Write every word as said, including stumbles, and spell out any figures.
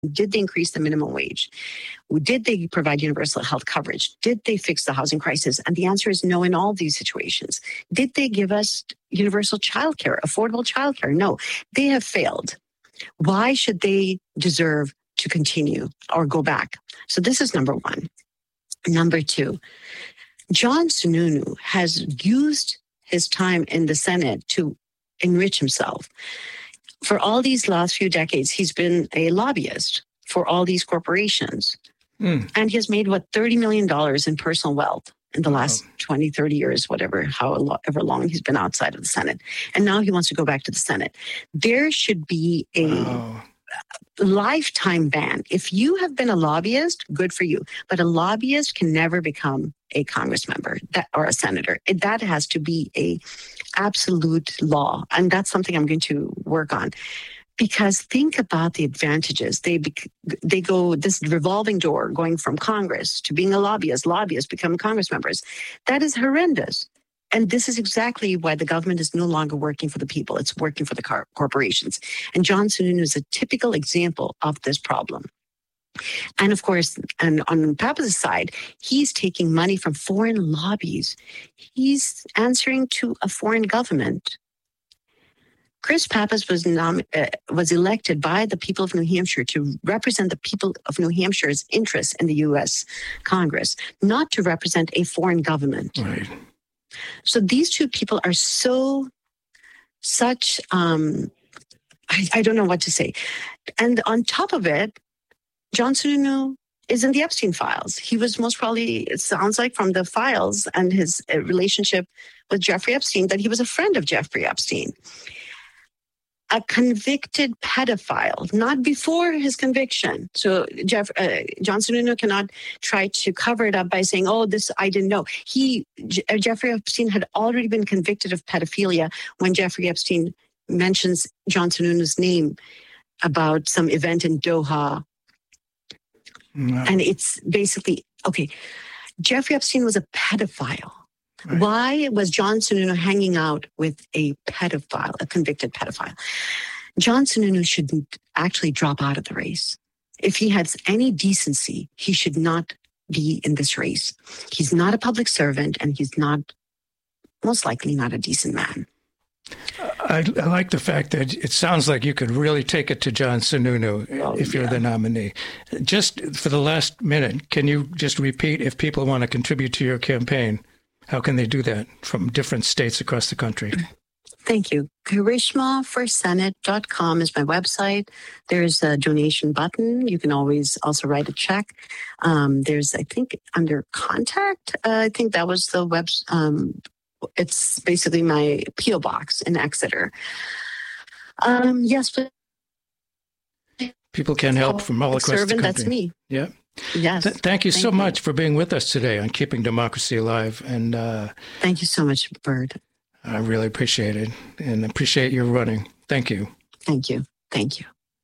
Did they increase the minimum wage? Did they provide universal health coverage? Did they fix the housing crisis? And the answer is no in all these situations. Did they give us universal childcare, affordable childcare? No, they have failed. Why should they deserve to continue or go back? So this is number one. Number two, John Sununu has used his time in the Senate to enrich himself. For all these last few decades, he's been a lobbyist for all these corporations. Mm. And he has made, what, thirty million dollars in personal wealth in the last wow. twenty, thirty years, whatever, however long he's been outside of the Senate. And now he wants to go back to the Senate. There should be a wow. lifetime ban. If you have been a lobbyist, good for you. But a lobbyist can never become a Congress member that, or a senator. That has to be a absolute law. And that's something I'm going to work on. Because think about the advantages. They they go this revolving door going from Congress to being a lobbyist, lobbyists become Congress members. That is horrendous. And this is exactly why the government is no longer working for the people. It's working for the car- corporations. And John Sununu is a typical example of this problem. And of course, and on Pappas' side, he's taking money from foreign lobbies. He's answering to a foreign government. Chris Pappas was nom- uh, was elected by the people of New Hampshire to represent the people of New Hampshire's interests in the U S Congress, not to represent a foreign government. Right. So these two people are so, such, um, I, I don't know what to say. And on top of it, John Sununu is in the Epstein files. He was most probably, it sounds like from the files and his uh, relationship with Jeffrey Epstein, that he was a friend of Jeffrey Epstein. A convicted pedophile, not before his conviction. So Jeff, uh, John Sununu cannot try to cover it up by saying, oh, this, I didn't know. He, J- Jeffrey Epstein had already been convicted of pedophilia when Jeffrey Epstein mentions John Sununu's name about some event in Doha. No. And it's basically, okay, Jeffrey Epstein was a pedophile. Right. Why was John Sununu hanging out with a pedophile, a convicted pedophile? John Sununu shouldn't actually drop out of the race. If he has any decency, he should not be in this race. He's not a public servant, and he's not, most likely not a decent man. I, I like the fact that it sounds like you could really take it to John Sununu oh, if you're yeah. the nominee. Just for the last minute, can you just repeat, if people want to contribute to your campaign, how can they do that from different states across the country? Thank you. Karishma for Senate dot com is my website. There's a donation button. You can always also write a check. Um, there's, I think, under contact. Uh, I think that was the web. Um, it's basically my P O box in Exeter. Um, yes, but people can help from all across servant, the country. That's me. Yeah. Yes. Th- thank you thank so you. much for being with us today on Keeping Democracy Alive. And uh, thank you so much, Bird. I really appreciate it and appreciate your running. Thank you. Thank you. Thank you.